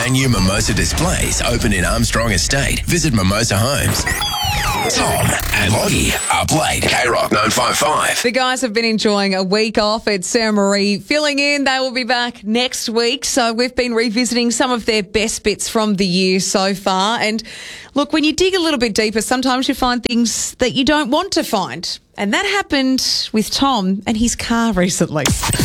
brand new Mimosa displays open in Armstrong Estate. Visit Mimosa Homes. Tom and Lottie up late. K-Rock 955. The guys have been enjoying a week off. It's Sarah Marie filling in. They will be back next week. So we've been revisiting some of their best bits from the year so far. And look, when you dig a little bit deeper, sometimes you find things that you don't want to find. And that happened with Tom and his car recently.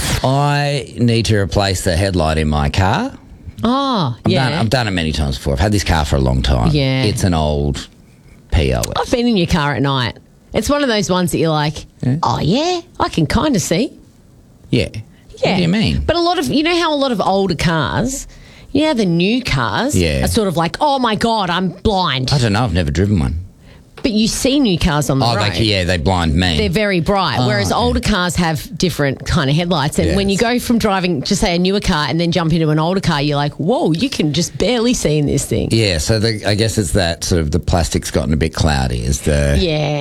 I need to replace the headlight in my car. Oh, yeah. I've done it many times before. I've had this car for a long time. Yeah. It's an old POS. I've been in your car at night. It's one of those ones that you're like, oh, yeah, I can kind of see. Yeah. Yeah. What do you mean? But you know how a lot of older cars, the new cars are sort of like, oh, my God, I'm blind. I don't know. I've never driven one. But you see new cars on the road. They blind me. They're very bright, whereas older cars have different kind of headlights. And when you go from driving, just say a newer car, and then jump into an older car, you're like, whoa, you can just barely see in this thing. Yeah, so I guess it's that sort of the plastic's gotten a bit cloudy. Is the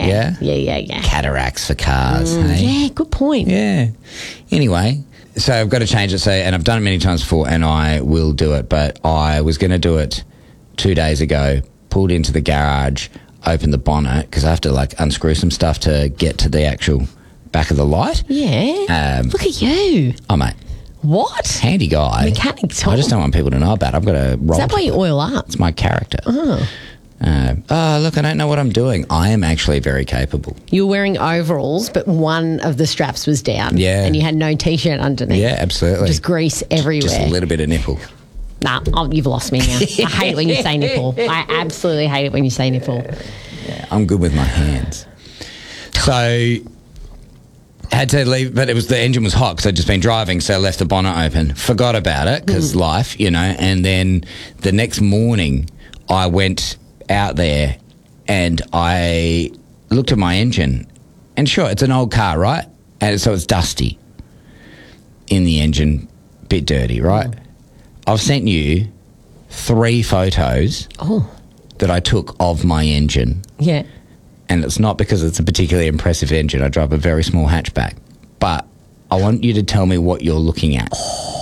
Yeah. cataracts for cars. Hey? Yeah, good point. Yeah. Anyway, so I've got to change it. And I've done it many times before, and I will do it. But I was going to do it 2 days ago. Pulled into the garage. Open the bonnet because I have to unscrew some stuff to get to the actual back of the light. Yeah. Look at you. Oh, mate. What? Handy guy. Mechanic Tom. I just don't want people to know about it. I've got to roll. Is that why you oil up? It's my character. Oh. Look, I don't know what I'm doing. I am actually very capable. You were wearing overalls, but one of the straps was down. Yeah. And you had no T-shirt underneath. Yeah, absolutely. Just grease everywhere. Just a little bit of nipple. Nah, you've lost me now. I hate it when you say nipple. I absolutely hate it when you say nipple. Yeah, I'm good with my hands. So, had to leave, but the engine was hot because I'd just been driving, so I left the bonnet open. Forgot about it because life, and then the next morning I went out there and I looked at my engine, and sure, it's an old car, right? And so it's dusty in the engine, bit dirty, right? I've sent you 3 photos that I took of my engine. Yeah. And it's not because it's a particularly impressive engine. I drive a very small hatchback. But I want you to tell me what you're looking at.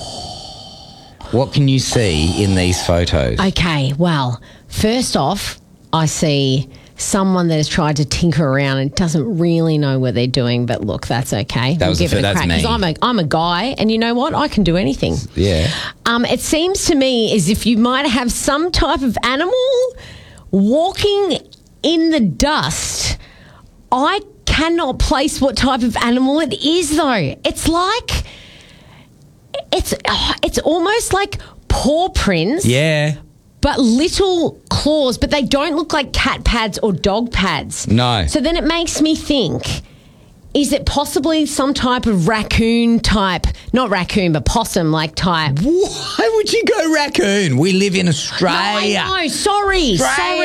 What can you see in these photos? Okay, well, first off, I see someone that has tried to tinker around and doesn't really know what they're doing, but look, that's okay. That's me. Because I'm a guy, and you know what? I can do anything. Yeah. It seems to me as if you might have some type of animal walking in the dust. I cannot place what type of animal it is, though. It's like it's almost like paw prints. Yeah. But little claws, but they don't look like cat pads or dog pads. No. So then it makes me think, is it possibly some type of raccoon type, not raccoon, but possum like type? Why would you go raccoon? We live in Australia. No, I know. Sorry.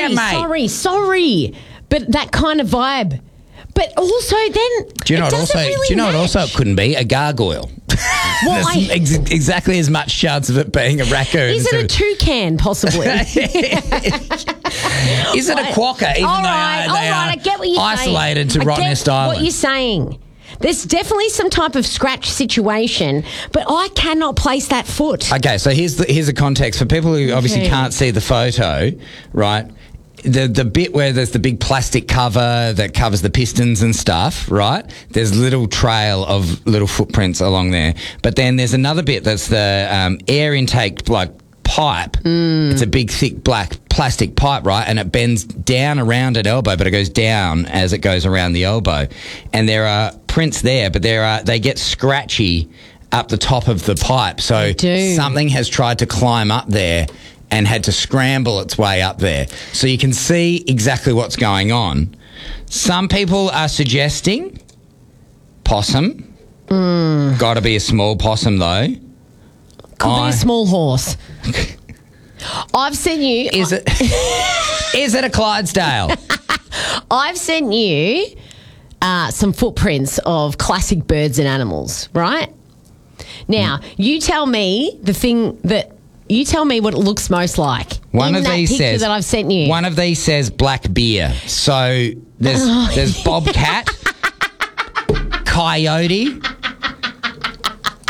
But that kind of vibe. But also then, do you know what also it couldn't be? A gargoyle. Well, There's exactly as much chance of it being a raccoon. Is it a toucan, possibly? Is it a quokka, even though they are I get what you're isolated saying. to Rottnest Island? What you're saying. There's definitely some type of scratch situation, but I cannot place that foot. Okay, so here's the context for people who obviously can't see the photo, right? The bit where there's the big plastic cover that covers the pistons and stuff, right? There's a little trail of little footprints along there. But then there's another bit that's the air intake pipe. It's a big, thick, black plastic pipe, right? And it bends down around an elbow, but it goes down as it goes around the elbow. And there are prints there, but they get scratchy up the top of the pipe. So something has tried to climb up there and had to scramble its way up there. So you can see exactly what's going on. Some people are suggesting possum. Got to be a small possum, though. Could be a small horse. I've sent you... Is it a Clydesdale? I've sent you some footprints of classic birds and animals, right? Now, you tell me you tell me what it looks like. One of that these picture says that I've sent you. One of these says black bear. So there's bobcat, coyote,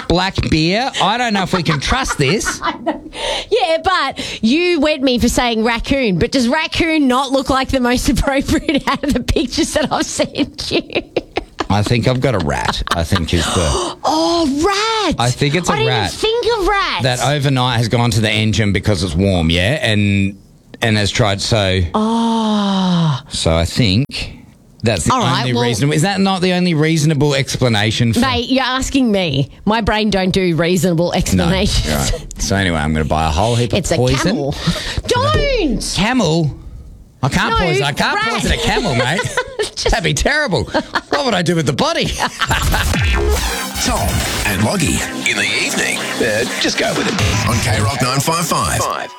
black beer. I don't know if we can trust this. Yeah, but you went me for saying raccoon. But does raccoon not look like the most appropriate out of the pictures that I've sent you? I think I've got a rat. I think is the. Oh, rat! I think it's a I rat. didn't think of rat. That overnight has gone to the engine because it's warm, yeah, and has tried so. Oh. So I think that's the only reasonable. Is that not the only reasonable explanation? For... Mate, you're asking me. My brain don't do reasonable explanations. No, right. So anyway, I'm going to buy a whole heap It's of poison. a camel. Don't! Camel? I can't poison. I can't rat. poison a camel, mate. That'd be terrible. What would I do with the body? Tom and Loggy in the evening. Just go with it. On K Rock 955.